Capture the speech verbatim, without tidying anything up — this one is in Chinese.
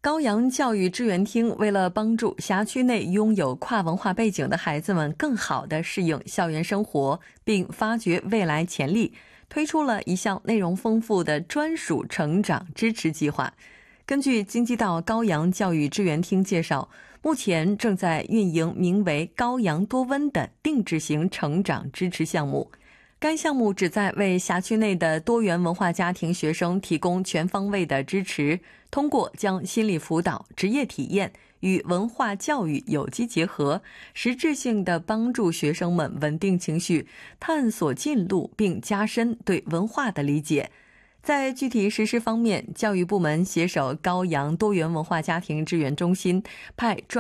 高阳教育支援厅为了帮助辖区内拥有跨文化背景的孩子们更好地适应校园生活，并发掘未来潜力，推出了一项内容丰富的专属成长支持计划。根据京畿道高阳教育支援厅介绍，目前正在运营名为高阳多温的定制型成长支持项目。该项目旨在为辖区内的多元文化家庭学生提供全方位的支持，通过将心理辅导、职业体验与文化教育有机结合，实质性地帮助学生们稳定情绪，探索进路，并加深对文化的理解。在具体实施方面，教育部门携手高阳多元文化家庭支援中心，派专